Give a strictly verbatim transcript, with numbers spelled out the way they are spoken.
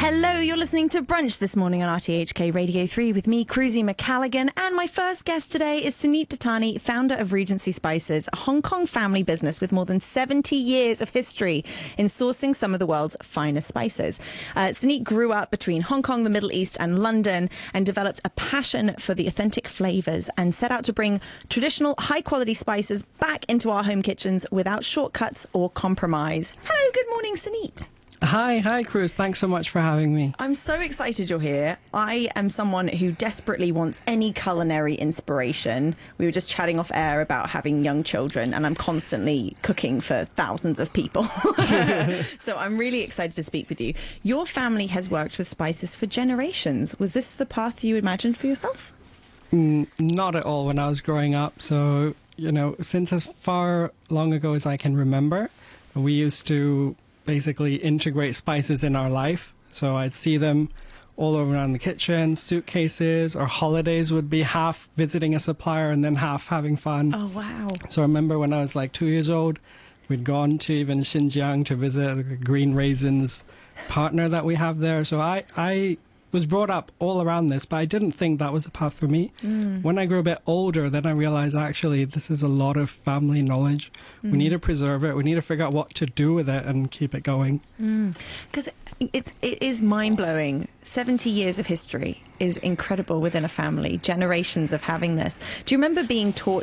Hello, you're listening to Brunch this morning on R T H K Radio three with me, Cruzy McCalligan, and my first guest today is Suneet Dattani, founder of Regency Spices, a Hong Kong family business with more than seventy years of history in sourcing some of the world's finest spices. Uh, Suneet grew up between Hong Kong, the Middle East and London and developed a passion for the authentic flavours and set out to bring traditional high-quality spices back into our home kitchens without shortcuts or compromise. Hello, good morning, Suneet. Hi, hi, Cruz. Thanks so much for having me. I'm so excited you're here. I am someone who desperately wants any culinary inspiration. We were just chatting off air about having young children, and I'm constantly cooking for thousands of people. So I'm really excited to speak with you. Your family has worked with spices for generations. Was this the path you imagined for yourself? Mm, not at all when I was growing up. So, you know, since as far long ago as I can remember, we used to basically integrate spices in our life. So I'd see them all around the kitchen, suitcases, or holidays would be half visiting a supplier and then half having fun. Oh, wow. So I remember when I was like two years old, we'd gone to even Xinjiang to visit the Green Raisins partner that we have there. So I, I was brought up all around this, but I didn't think that was a path for me. Mm. When I grew a bit older, then I realized actually this is a lot of family knowledge. Mm. We need to preserve it. We need to figure out what to do with it and keep it going. Because mm. it's, it is mind-blowing. seventy years of history is incredible within a family. Generations of having this. Do you remember being taught